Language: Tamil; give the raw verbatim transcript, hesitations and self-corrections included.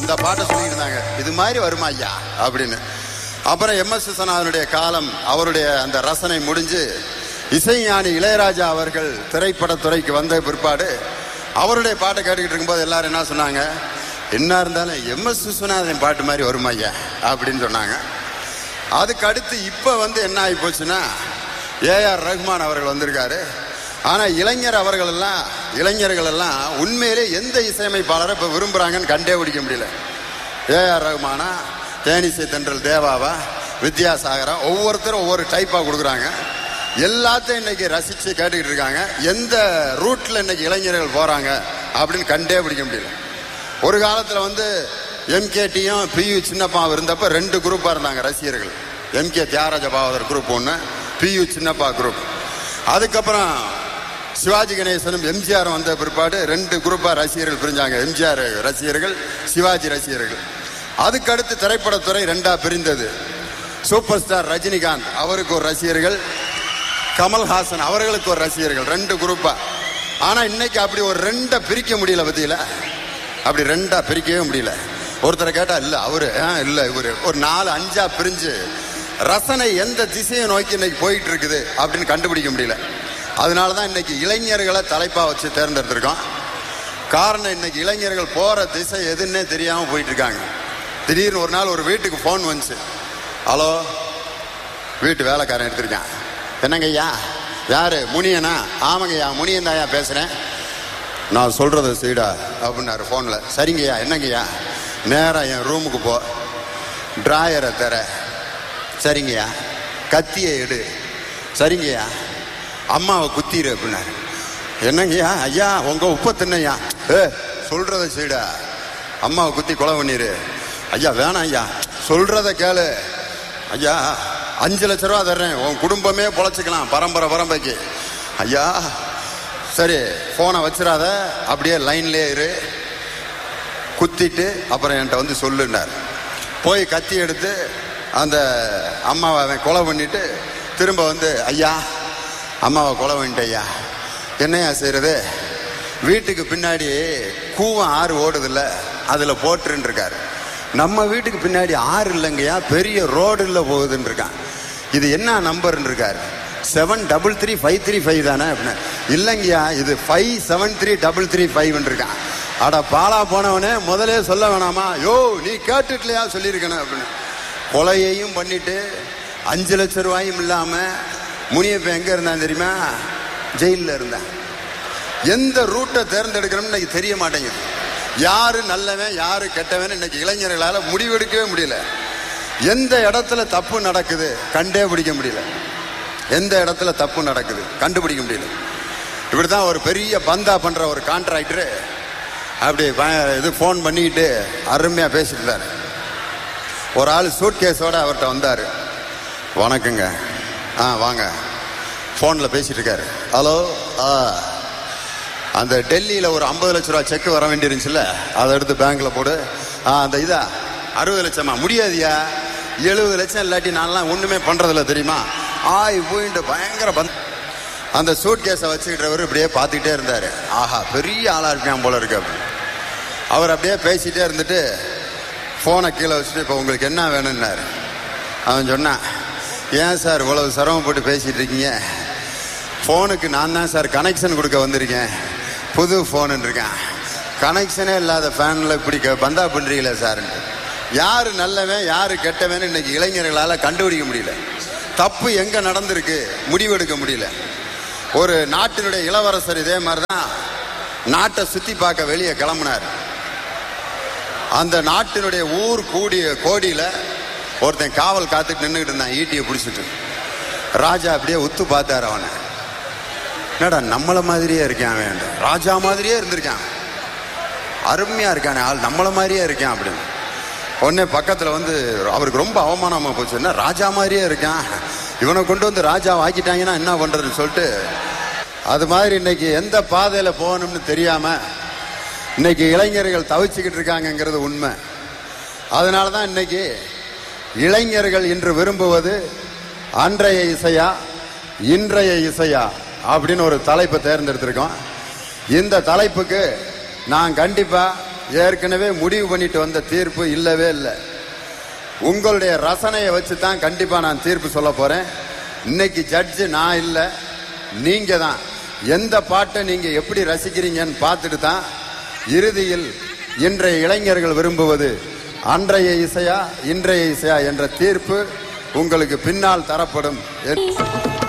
இந்த பாட்டை சொல்லிட்டு இருந்தாங்க, இது மாதிரி வருமா ஐயா அப்படின்னு. அப்புறம் எம் எஸ் விஸ்வநாதனுடைய காலம், அவருடைய அந்த ரசனை முடிஞ்சு இசைஞானி இளையராஜா அவர்கள் திரைப்படத்துறைக்கு வந்த பிற்பாடு அவருடைய பாட்டை கேட்டுக்கிட்டு இருக்கும்போது எல்லாரும் என்ன சொன்னாங்க, என்ன இருந்தாலும் எம் எஸ் விஸ்வநாதன் பாட்டு மாதிரி வருமா ஐயா அப்படின்னு சொன்னாங்க. அதுக்கு அடுத்து இப்போ வந்து என்ன ஆகி போச்சுன்னா, ஏஆர் ரஹ்மான் அவர்கள் வந்திருக்காரு. ஆனால் இளைஞர் அவர்கள் எல்லாம் இளைஞர்கள் எல்லாம் உண்மையிலே எந்த இசையமைப்பாளரை இப்போ விரும்புகிறாங்கன்னு கண்டே பிடிக்க முடியல. ஏஆர் ரஹ்மானா, தேனிசை தென்றல் தேவாவா, வித்யாசாகரா, ஒவ்வொருத்தரும் ஒவ்வொரு டைப்பாக கொடுக்குறாங்க. எல்லாத்தையும் இன்னைக்கு ரசித்து கேட்டுக்கிட்டு இருக்காங்க. எந்த ரூட்டில் இன்னைக்கு இளைஞர்கள் போகிறாங்க அப்படின்னு கண்டே பிடிக்க முடியல. ஒரு காலத்தில் வந்து எம்கேடியும் பியு சின்னப்பாவும் இருந்தப்ப ரெண்டு குரூப்பாக இருந்தாங்க ரசிகர்கள். எம்கே தியாகராஜ பாகவதர் குரூப் ஒன்று, பியு சின்னப்பா குரூப். அதுக்கப்புறம் சிவாஜி கணேசனும் எம்ஜிஆர் வந்த பிற்பாடு ரெண்டு குரூப்பாக ரசிகர்கள் பிரிஞ்சாங்க. எம்ஜிஆர் ரசிகர்கள், சிவாஜி ரசிகர்கள். அதுக்கடுத்து திரைப்படத்துறை ரெண்டா பிரிந்தது. சூப்பர் ஸ்டார் ரஜினிகாந்த் அவருக்கு ஒரு ரசிகர்கள், கமல்ஹாசன் அவர்களுக்கு ஒரு ரசிகர்கள், ரெண்டு குரூப்பா. ஆனா இன்னைக்கு அப்படி ஒரு ரெண்டை பிரிக்க முடியல. பத்தியில அப்படி ரெண்டா பிரிக்கவே முடியல. ஒருத்தரை கேட்டா இல்ல அவரு இல்ல இவரு, ஒரு நாலு அஞ்சா பிரிஞ்சு ரசனை எந்த திசையை நோக்கி இன்னைக்கு போயிட்டு இருக்குது அப்படின்னு கண்டுபிடிக்க முடியல. அதனாலதான் இன்னைக்கு இளைஞர்களை தலைப்பா வச்சு தேர்ந்தெடுத்திருக்கோம். காரணம், இன்னைக்கு இளைஞர்கள் போற திசை எதுன்னே தெரியாம போயிட்டு இருக்காங்க. திடீர்னு ஒரு நாள் ஒரு வீட்டுக்கு போன் வந்துச்சு. ஹலோ, வீட்டு வேலைக்காரன் எடுத்திருக்கான். என்னங்க ஐயா? யாரு? முனியனா? ஆமாங்கய்யா, முனியன் தாயா பேசுறேன். நான் சொல்றத செய்டா அப்படின்னாரு போன்ல. சரிங்கய்யா. என்னங்கய்யா? நேரா என் ரூமுக்கு போ, டிராயரை தர. சரிங்கய்யா. கத்தியை எடு. சரிங்கய்யா. அம்மாவை குத்திரு அப்படின்னாரு. என்னங்கய்யா? ஐயா உங்க உப்ப தின்னையா? ஏ சொல்றத செய்டா, அம்மாவை குத்தி கொலை பண்ணிரு. ஐயா வேணாம் ஐயா, சொல்றத கேளு. ஐயா அஞ்சு லட்ச ரூபா தர்றேன், உன் குடும்பமே பொழைச்சிக்கலாம் பரம்பரை பரம்பரைக்கு. ஐயா சரி போனை வச்சிடாத, அப்படியே லைன்லேயே இரு, குத்திட்டு அப்புறம் என்கிட்ட வந்து சொல்லுன்னார். போய் கத்தி எடுத்து அந்த அம்மாவை அவன் கொலை பண்ணிட்டு திரும்ப வந்து, ஐயா அம்மாவை கொலை பண்ணிட்டேன் ஐயா, என்னையா செய்யறது? வீட்டுக்கு பின்னாடி கூவம் ஆறு ஓடுதில்ல, அதில் போட்டுருன்னு இருக்காரு. நம்ம வீட்டுக்கு பின்னாடி ஆறு இல்லைங்கய்யா, பெரிய ரோடுல போகுதுன்னு இருக்கான். இது என்ன நம்பர்ன்னு இருக்காரு. Seven double three five three five தானே அப்படின்னு. இல்லைங்கய்யா இது five seven three double three ஃபைவ்னு இருக்கான். அட பாலா போனவனே, முதலே சொல்ல வேணாமா? யோ நீ கேட்டுக்கலையா சொல்லியிருக்கணும் அப்படின்னு. கொலையையும் பண்ணிட்டு அஞ்சு லட்சம் ரூபாயும் இல்லாம முனியப்ப எங்க இருந்தான் தெரியுமா? ஜெயிலில் இருந்தான். எந்த ரூட்டை தேர்ந்தெடுக்கணும்னு இன்னைக்கு தெரிய மாட்டேங்குது. யாரு நல்லவன் யாரு கெட்டவன் இன்னைக்கு இளைஞர்களால முடிவெடுக்கவே முடியல. எந்த இடத்துல தப்பு நடக்குது கண்டே பிடிக்க முடியல. எந்த இடத்துல தப்பு நடக்குது கண்டுபிடிக்க முடியல. இப்படிதான் ஒரு பெரிய பந்தா பண்ற ஒரு கான்ட்ராக்டரு அப்படி இது போன் பண்ணிக்கிட்டு அருமையா பேசிட்டு இருந்தாரு. ஒரு ஆள் சூட் கேஸோட அவர்கிட்ட வந்தாரு. வணக்கங்க. ஆ வாங்க. போன்ல பேசிட்டு இருக்காரு. ஹலோ, ஆ அந்த டெல்லியில ஒரு ஐம்பது லட்ச ரூபா செக் வர வேண்டியிருந்துச்சுல்ல, அதை எடுத்து பேங்க்ல போடு. ஆ அந்த இதா அறுபது லட்சமா? முடியாதியா, எழுபது லட்சம் இல்லாட்டி நான்லாம் ஒண்ணுமே பண்றதில்ல தெரியுமா? ஆய் போயிட்டு பயங்கர பந்த். அந்த சூட் கேஸை வச்சுக்கிட்டவர் இப்படியே பார்த்துக்கிட்டே இருந்தாரு. ஆஹா பெரிய ஆளா இருக்கான் போல இருக்கு. அவர் அப்படியே பேசிட்டே இருந்துட்டு போனை கீழே வச்சுட்டு, இப்போ உங்களுக்கு என்ன வேணும்னாரு. அவன் சொன்னான், ஏன் சார் இவ்வளவு சிரமப்பட்டு பேசிட்டு இருக்கீங்க? போனுக்கு நான் தான் சார் கனெக்ஷன் கொடுக்க வந்திருக்கேன், புது போனு இருக்கேன். கனெக்ஷனே இல்லாத ஃபேன்ல இப்படி பந்தா பண்றீங்களே சார். யாரு நல்லவன் யாரு கெட்டவன் இன்னைக்கு இளைஞர்களால கண்டுபிடிக்க முடியல. தப்பு எங்க நடந்திருக்கு முடிவெடுக்க முடியல. ஒரு நாட்டினுடைய இளவரசர் இதே மாதிரிதான் நாட்டை சுத்தி பார்க்க வெளியே கிளம்பினார். அந்த நாட்டினுடைய ஊர் கூடிய கோடியில ஒருத்தன் காவல் காத்துட்டு நின்றுகிட்டு இருந்தான், ஈட்டியை பிடிச்சிட்டு. ராஜா அப்படியே உத்து பார்த்தாரு அவனை. என்னடா நம்மள மாதிரியே இருக்கான் அவன், ராஜா மாதிரியே இருந்திருக்கான், அருமையா இருக்கானே ஆள், நம்மள மாதிரியே இருக்கான் அப்படின்னு. உடனே பக்கத்துல வந்து அவருக்கு ரொம்ப அவமானமா போச்சு. என்ன ராஜா மாதிரியே இருக்கான், இவனை கொண்டு வந்து ராஜா ஆக்கிட்டாங்கன்னா என்ன பண்றதுன்னு சொல்லிட்டு, அது மாதிரி இன்னைக்கு எந்த பாதையில போகணும்னு தெரியாம இன்னைக்கு இளைஞர்கள் தவிச்சுக்கிட்டு இருக்காங்கிறது உண்மை. அதனாலதான் இன்னைக்கு இளைஞர்கள் இன்று விரும்புவது அன்றைய இசையா இன்றைய இசையா அப்படின்னு ஒரு தலைப்பை தேர்ந்தெடுத்திருக்கோம். இந்த தலைப்புக்கு நான் கண்டிப்பா ஏற்கனவே முடிவு பண்ணிட்டு வந்த தீர்ப்பு இல்லவே இல்லை. உங்களுடைய ரசனையை வச்சு தான் கண்டிப்பா நான் தீர்ப்பு சொல்ல போறேன். இன்னைக்கு ஜட்ஜு நான் இல்லை, நீங்க தான். எந்த பாட்டை நீங்க எப்படி ரசிக்கிறீங்கன்னு பார்த்துட்டு தான் இறுதியில் இன்றைய இளைஞர்கள் விரும்புவது அன்றைய இசையா இன்றைய இசையா என்ற தீர்ப்பு உங்களுக்கு பின்னால் தரப்படும்.